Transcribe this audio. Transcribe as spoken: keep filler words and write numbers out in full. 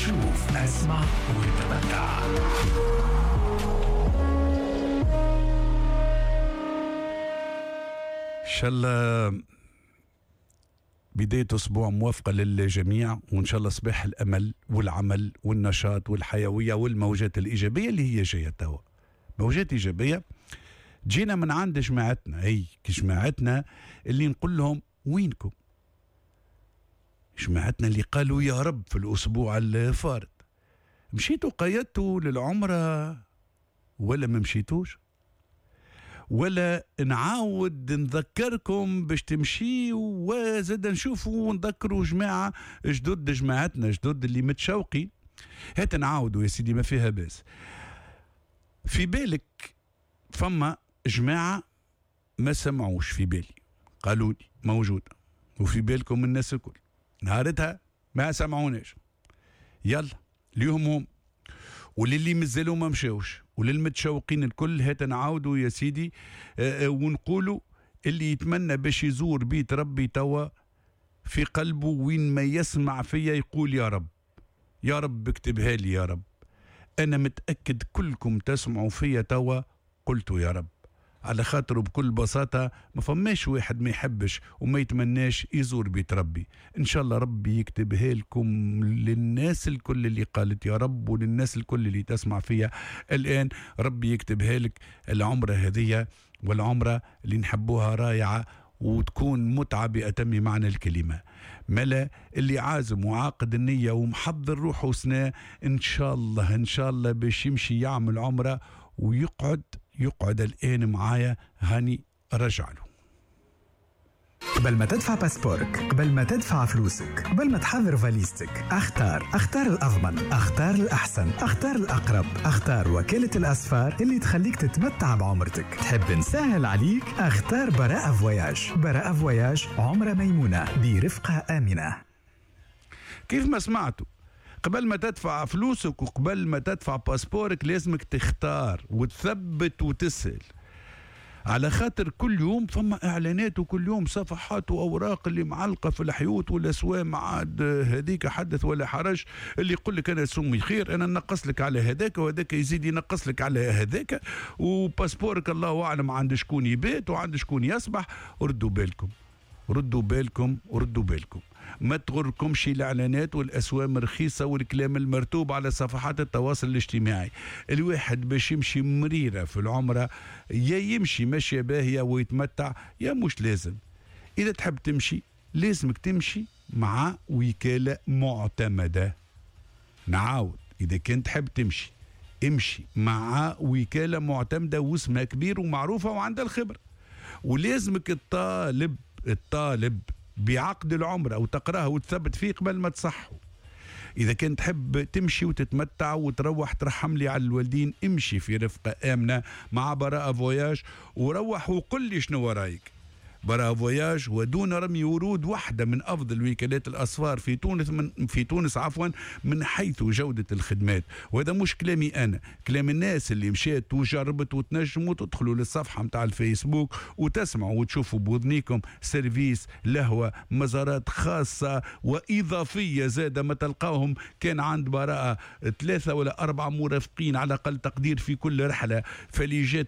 شوف اسمع وتمتع. إن شاء الله بداية أسبوع موافقة للجميع، وإن شاء الله صباح الأمل والعمل والنشاط والحيوية والموجات الإيجابية اللي هي جاية توا. موجات إيجابية جينا من عند جماعتنا، هي جماعتنا اللي نقول لهم وينكم؟ جماعتنا اللي قالوا يا رب في الأسبوع الفارط. مشيتوا قيدتوا للعمرة ولا ما مشيتوش؟ ولا نعاود نذكركم باش تمشي وزاد نشوفوا ونذكروا جماعة جدد، جماعتنا جدد اللي متشوقين. هات نعاودوا يا سيدي ما فيها باس. في بالك فما جماعة ما سمعوش في بالي، قالوا لي موجودة، وفي بالكم الناس الكل نهارتها ما سمعوناش. يلا اليوم هم وللي مازالوا ما مشاوش وللمتشوقين الكل هات نعاودوا يا سيدي آه آه ونقولوا اللي يتمنى باش يزور بيت ربي توا في قلبه وين ما يسمع فيا يقول يا رب، يا رب اكتبها لي يا رب. انا متأكد كلكم تسمعوا فيا توا قلتوا يا رب، على خاطر بكل بساطة ما فماش واحد ما يحبش وما يتمناش يزور بيت ربي. إن شاء الله ربي يكتبها لكم للناس الكل اللي قالت يا رب، وللناس الكل اللي تسمع فيها الآن ربي يكتبها لك العمرة هذه، والعمرة اللي نحبوها رايعة وتكون متعة بأتم معنى الكلمة. ملا اللي عازم وعاقد النية ومحضر روحه سنة إن شاء الله إن شاء الله باش يمشي يعمل عمرة ويقعد يقعد الآن معايا هاني رجع له. قبل ما تدفع باسبورك، قبل ما تدفع فلوسك، قبل ما تحضر فاليزتك، اختار اختار الأضمن، اختار الأحسن، اختار الأقرب، اختار وكالة الأسفار اللي تخليك تتمتع بعمرتك. تحب نسهل عليك؟ اختار براءة فواياج. براءة فواياج عمرة ميمونة برفقة آمنة. كيف ما سمعتوا، قبل ما تدفع فلوسك وقبل ما تدفع باسبورك لازمك تختار وتثبت وتسهل، على خاطر كل يوم فما اعلانات وكل يوم صفحات واوراق اللي معلقه في الحيوط والاسواق. معاد هذيك حدث ولا حرج اللي يقول لك انا سمي خير، انا نقص لك على هذاك وهذاك يزيد ينقص لك على هذاك، وباسبورك الله اعلم عند شكون يبات وعند شكون يصبح. ردوا بالكم ردوا بالكم ردوا بالكم، ما تغركمش الاعلانات والاسوام رخيصه والكلام المرتوب على صفحات التواصل الاجتماعي. الواحد باش يمشي مريره في العمره يا يمشي ماشيه باهيه ويتمتع يا مش لازم. اذا تحب تمشي لازمك تمشي مع وكاله معتمده. نعاود، اذا كنت تحب تمشي امشي مع وكاله معتمده واسمها كبير ومعروفه وعندها الخبره. ولازمك الطالب الطالب بعقد العمرة أو تقرأها وتثبت فيه قبل ما تصحوا. إذا كنت تحب تمشي وتتمتع وتروح ترحم لي على الوالدين امشي في رفقة آمنة مع براءة فواياج، وروح وقل لي شنو رايك. براءة فواياج ودون رمي ورود واحدة من أفضل وكالات الأسفار في تونس من في تونس عفوا من حيث جودة الخدمات. وهذا مش كلامي أنا، كلام الناس اللي مشيت وجربت وتنجموا تدخلوا للصفحة متاع الفيسبوك وتسمعوا وتشوفوا بوذنيكم سيرفيس لهوة مزارات خاصة وإضافية زادة ما تلقاهم. كان عند براءة ثلاثة ولا أربعة مرافقين على أقل تقدير في كل رحلة، فلي جات